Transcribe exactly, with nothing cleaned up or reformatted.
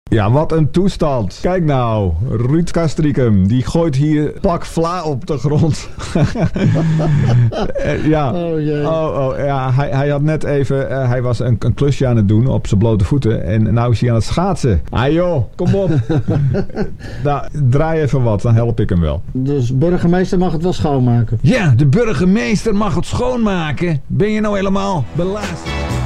Ja, wat een toestand. Kijk nou, Ruud Castricum, die gooit hier pak vla op de grond. ja, oh, jee. oh, oh, ja hij, hij had net even, uh, hij was een, een klusje aan het doen op zijn blote voeten. En nou is hij aan het schaatsen. Ah joh, kom op. nou, draai even wat, dan help ik hem wel. Dus burgemeester mag het wel schoonmaken? Ja, de burgemeester mag het schoonmaken. Ben je nou helemaal belazerd?